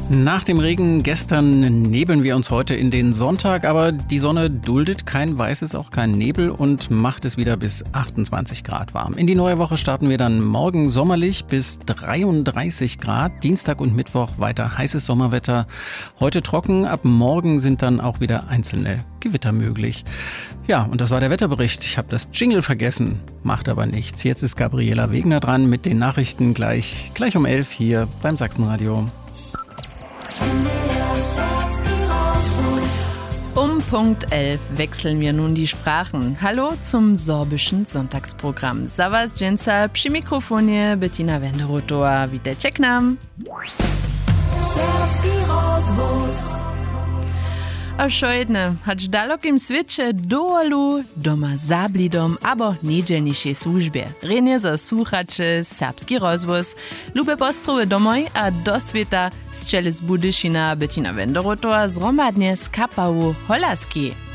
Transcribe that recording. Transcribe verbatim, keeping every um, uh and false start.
Nach dem Regen gestern nebeln wir uns heute in den Sonntag, aber die Sonne duldet kein Weißes, auch kein Nebel und macht es wieder bis achtundzwanzig Grad warm. In die neue Woche starten wir dann morgen sommerlich bis dreiunddreißig Grad. Dienstag und Mittwoch weiter heißes Sommerwetter. Heute trocken, ab morgen sind dann auch wieder einzelne Gewitter möglich. Ja, und das war der Wetterbericht. Ich habe das Jingle vergessen, macht aber nichts. Jetzt ist Gabriela Wegner dran mit den Nachrichten gleich, gleich um elf hier beim Sachsenradio. Um Punkt elf wechseln wir nun die Sprachen. Hallo zum sorbischen Sonntagsprogramm. Savas Dżęca, przy mikrofonie Bettina Wenderotor. Witajcie k nam. Serbski rozwóz. Ošojedne, hač dalokim sviče doolu, doma zablidom, abo niedzielnišej służbie. Renie zo słuchacze serbski rozwóz. Lube postrowy domoj a do sveta z Čelis Budyšina Bettina Wenderotor zromadnie z kapału Holaski.